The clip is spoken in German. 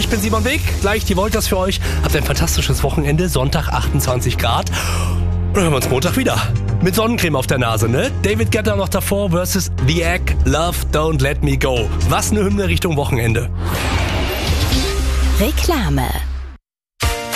Ich bin Simon Weg, gleich die Wolters für euch. Habt ein fantastisches Wochenende, Sonntag 28 Grad. Und dann hören wir uns Montag wieder. Mit Sonnencreme auf der Nase, ne? David Guetta noch davor versus The Egg, Love Don't Let Me Go. Was eine Hymne Richtung Wochenende. Reklame.